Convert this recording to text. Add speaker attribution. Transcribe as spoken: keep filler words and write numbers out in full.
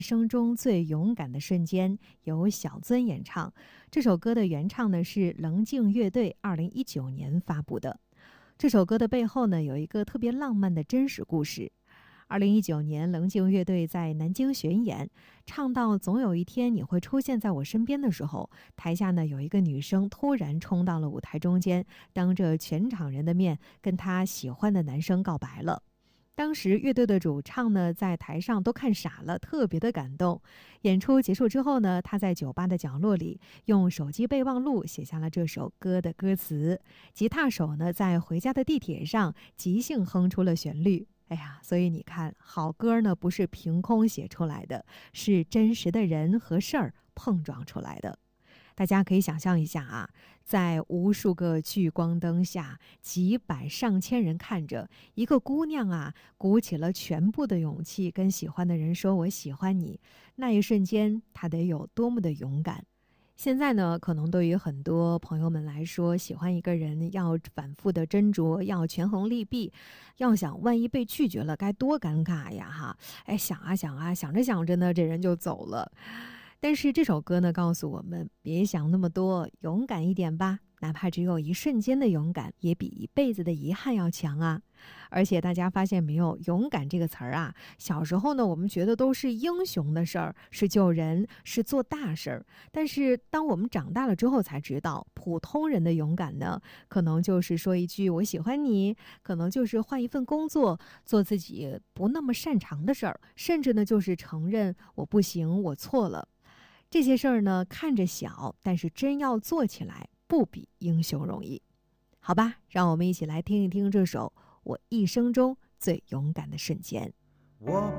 Speaker 1: 生中最勇敢的瞬间由小尊演唱。这首歌的原唱呢是棱镜乐队二零一九年发布的。这首歌的背后呢有一个特别浪漫的真实故事。二零一九年，棱镜乐队在南京巡演，唱到总有一天你会出现在我身边的时候，台下呢有一个女生突然冲到了舞台中间，当着全场人的面跟她喜欢的男生告白了。当时乐队的主唱呢在台上都看傻了，特别的感动。演出结束之后呢，他在酒吧的角落里用手机备忘录写下了这首歌的歌词，吉他手呢在回家的地铁上即兴哼出了旋律。哎呀，所以你看，好歌呢不是凭空写出来的，是真实的人和事儿碰撞出来的。大家可以想象一下啊，在无数个聚光灯下，几百上千人看着，一个姑娘啊，鼓起了全部的勇气跟喜欢的人说我喜欢你，那一瞬间她得有多么的勇敢。现在呢，可能对于很多朋友们来说，喜欢一个人要反复的斟酌，要权衡利弊，要想万一被拒绝了该多尴尬呀哈！哎，想啊想啊，想着想着呢，这人就走了。但是这首歌呢，告诉我们别想那么多，勇敢一点吧，哪怕只有一瞬间的勇敢，也比一辈子的遗憾要强啊。而且大家发现没有，勇敢这个词儿啊，小时候呢我们觉得都是英雄的事儿，是救人，是做大事儿。但是当我们长大了之后才知道，普通人的勇敢呢，可能就是说一句我喜欢你，可能就是换一份工作，做自己不那么擅长的事儿，甚至呢就是承认我不行，我错了。这些事儿呢看着小，但是真要做起来不比英雄容易。好吧，让我们一起来听一听这首我一生中最勇敢的瞬间。
Speaker 2: 我